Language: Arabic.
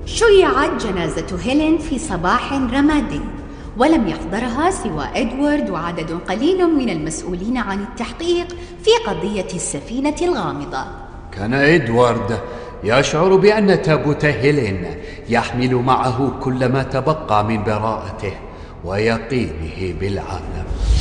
شُيعت جنازة هيلين في صباح رمادي، ولم يحضرها سوى إدوارد وعدد قليل من المسؤولين عن التحقيق في قضية السفينة الغامضة. كان إدوارد يشعر بأن تابوت هيلين يحمل معه كل ما تبقى من براءته ويقينه بالعالم.